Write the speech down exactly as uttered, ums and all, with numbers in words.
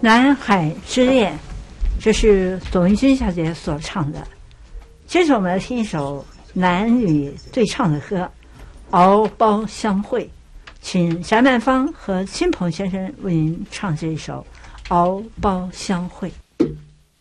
南海之恋，这是董玉君小姐所唱的。接着我们来听一首男女对唱的歌《敖包相会》，请翟曼芳和亲朋先生为您唱这一首《敖包相会》。